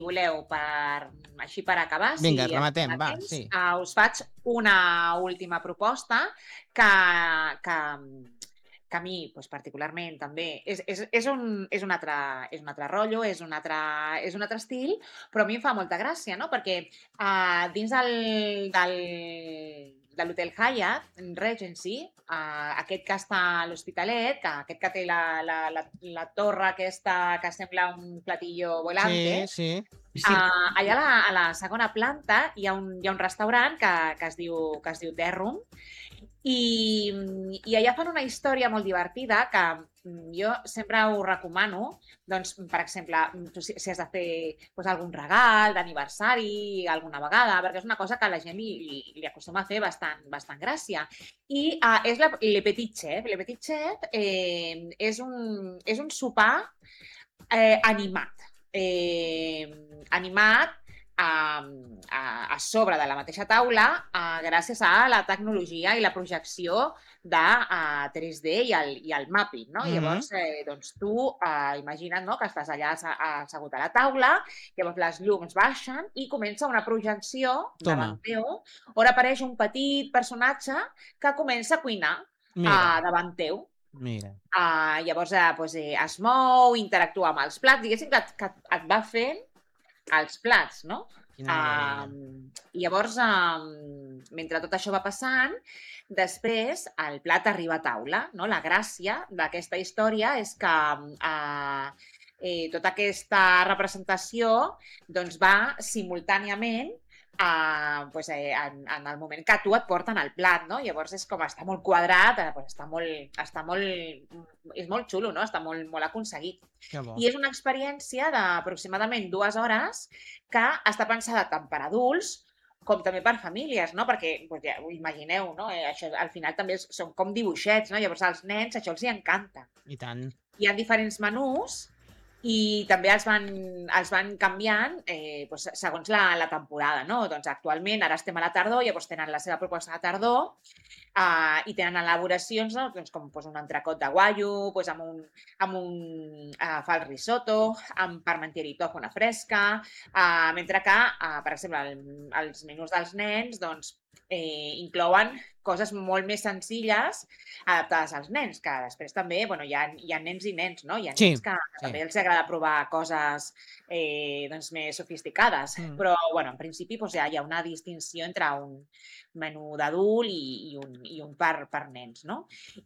voleu, així per acabar, vinga, rematem, va, sí. us faig una última proposta que a mi particularment també és un altre rotllo, és un altre estil, però a mi em fa molta gràcia, no? Perquè dins de l'Hotel Hyatt Regency, aquest que està a l'Hospitalet, aquest que té la torre aquesta que sembla un platillo volante, sí. allà a la segona planta hi ha un restaurant que es diu The Room, i allà fan una història molt divertida que jo sempre ho recomano, doncs, per exemple, si has de fer algun regal d'aniversari alguna vegada, perquè és una cosa que a la gent li acostuma a fer bastant gràcia. I és Le Petit Chef. Le Petit Chef és un sopar animat. Animat a sobre de la mateixa taula gràcies a la tecnologia i la projecció de 3D i el mapping, no? Llavors, doncs tu imagina't, no?, que estàs allà assegut a la taula, llavors les llums baixen i comença una projecció davant teu on apareix un petit personatge que comença a cuinar davant teu. Mira. Llavors es mou, interactua amb els plats, diguéssim que et va fent els plats, no? I llavors, mentre tot això va passant, després el plat arriba a taula, no? La gràcia d'aquesta història és que tota aquesta representació doncs, va simultàniament en el moment que tu et porten el plat, no? Llavors és com està molt quadrat, és molt xulo, no? Està molt aconseguit. I és una experiència d'aproximadament 2 hores que està pensada tant per adults com també per famílies, no? Perquè, ja ho imagineu, no? Això al final també són com dibuixets, no? Llavors als nens això els encanta. I tant. Hi ha diferents menús i també els van canviant segons la temporada, no? Doncs actualment, ara estem a la tardor, llavors tenen la seva proposta de tardor i tenen elaboracions, no? Doncs com un entrecot de guaio, amb un fal risotto, amb parmentier i tòfona fresca, mentre que, per exemple, els menús dels nens doncs, inclouen coses molt més senzilles adaptades als nens, que després també hi ha nens i nens, no? Hi ha nens que també els agrada provar coses més sofisticades, però en principi hi ha una distinció entre un menú d'adult i un per nens, no?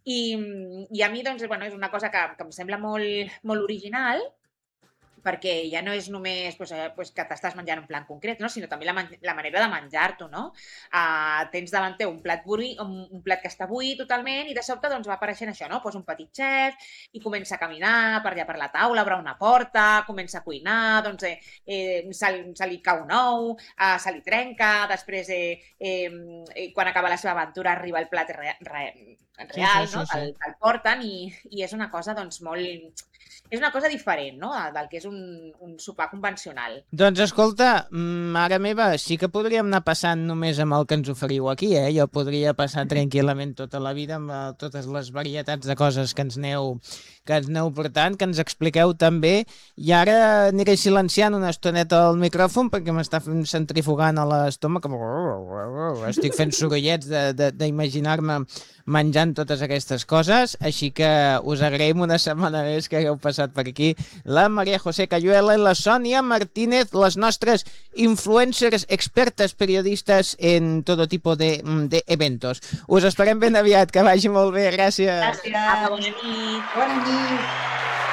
I a mi és una cosa que em sembla molt original, perquè ja no és només que t'estàs menjant un plat concret, no? Sinó també la manera de menjar-t'ho, no? Tens davant teu un plat que està buit totalment i de sobte va apareixent això, no? Un petit xef i comença a caminar per allà per la taula, obre una porta, comença a cuinar, doncs se li cau un ou, se li trenca, després quan acaba la seva aventura arriba el plat real, no? Te'l porten i és una cosa molt... És una cosa diferent, no?, del que és un sopar convencional. Doncs escolta, mare meva, sí que podríem anar passant només amb el que ens oferiu aquí, eh? Jo podria passar tranquil·lament tota la vida amb totes les varietats de coses que ens aneu portant, que ens expliqueu també, i ara aniré silenciant una estoneta el micròfon perquè m'està centrifugant a l'estómac, estic fent sorollets d'imaginar-me menjant totes aquestes coses, així que us agraïm una setmana més que hagueu passat per aquí la María José Cayuela i la Sònia Martínez, les nostres influencers, expertes, periodistes en todo tipo de eventos. Us esperem ben aviat, que vagi molt bé, gràcies. Gràcies, bona nit. Bona nit.